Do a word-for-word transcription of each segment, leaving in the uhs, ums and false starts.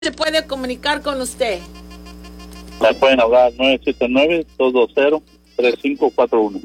se puede comunicar con usted? Me pueden hablar al nueve siete nueve, dos dos cero, tres cinco cuatro uno.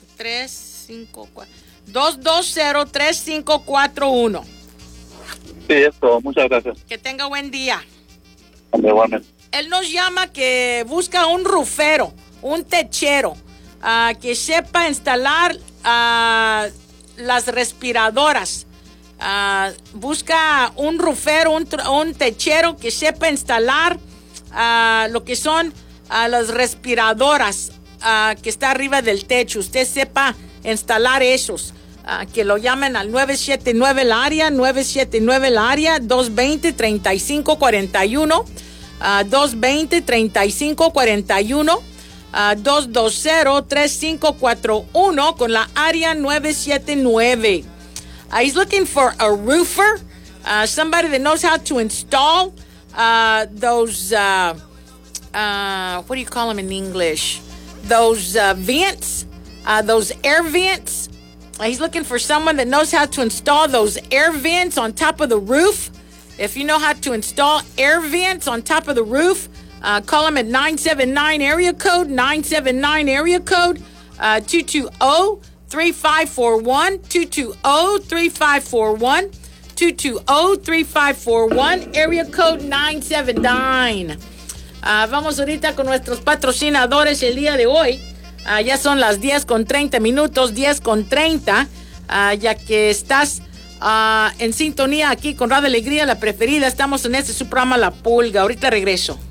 dos dos cero, tres cinco cuatro uno. Sí, esto, muchas gracias. Que tenga buen día. Igualmente. Él nos llama que busca un rufero, un techero, uh, que sepa instalar uh, las respiradoras. Uh, busca un rufero, un, un techero que sepa instalar uh, lo que son uh, las respiradoras uh, que está arriba del techo. Usted sepa instalar esos. Uh, que lo llamen al nueve siete nueve el área, nueve siete nueve el área, dos dos cero, tres cinco cuatro uno, uh, dos dos cero, tres cinco cuatro uno, uh, dos dos cero, tres cinco cuatro uno con la área nueve siete nueve. Uh, he's looking for a roofer, uh, somebody that knows how to install uh, those, uh, uh, what do you call them in English? Those uh, vents, uh, those air vents. Uh, he's looking for someone that knows how to install those air vents on top of the roof. If you know how to install air vents on top of the roof, uh, call him at nine seven nine area code, nine seven nine area code, uh, two two zero, three five four one, two two zero, three five four one, two two zero, three five four one, area code nine seven nine. Uh, vamos ahorita con nuestros patrocinadores el día de hoy. Uh, ya son las diez con treinta minutos, diez con treinta, uh, ya que estás uh, en sintonía aquí con Radio Alegría, la preferida. Estamos en este su programa La Pulga. Ahorita regreso.